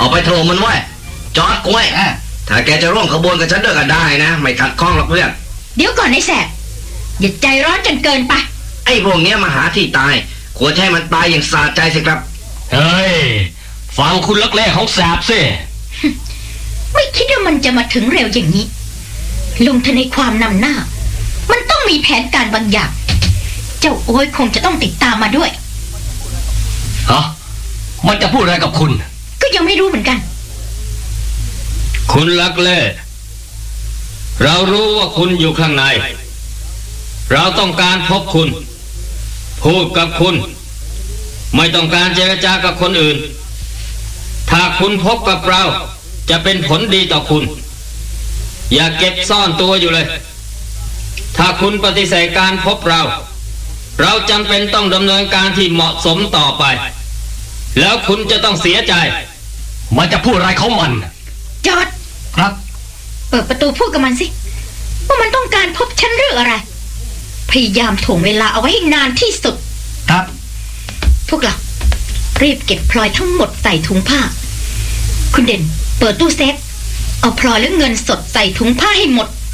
เอาไปถล่มมันไว้จอดกล้วยถ้าแกจะร่วมขบวนกับฉันด้วยก็ได้นะไม่ขัดข้องหรอกเพื่อนเดี๋ยวก่อนไอ้แสบอย่าใจร้อนจนเกินไปไอ้พวกเนี้ยมาหาที่ตายควรให้มันตายอย่างสะใจสิครับเฮ้ยฟังคุณลักแร่ของแสบสิไม่คิดว่ามันจะมาถึงเร็วอย่างนี้ลงเธอในความนำหน้ามันต้องมีแผนการบางอย่างเจ้าโอ้ยคงจะต้องติดตามมาด้วยฮะมันจะพูดอะไรกับคุณก็ยังไม่รู้เหมือนกันคุณลักแร่เรารู้ว่าคุณอยู่ข้างในเราต้องการพบคุณพูดกับคุณไม่ต้องการเจรจากับคนอื่นถ้าคุณพบกับเราจะเป็นผลดีต่อคุณอย่าเก็บซ่อนตัวอยู่เลยถ้าคุณปฏิเสธการพบเราจำเป็นต้องดำเนินการที่เหมาะสมต่อไปแล้วคุณจะต้องเสียใจมันจะพูดอะไรเขามันจอดครับเปิดประตูพูดกับมันสิว่ามันต้องการพบฉันเรื่องอะไรพยายามถ่วงเวลาเอาไว้ให้นานที่สุดครับพวกเรารีบเก็บพลอยทั้งหมดใส่ถุงผ้าคุณเด่นเปิดตู้เซฟเอาพลอยและเงินสดใส่ถุงผ้าให้หมด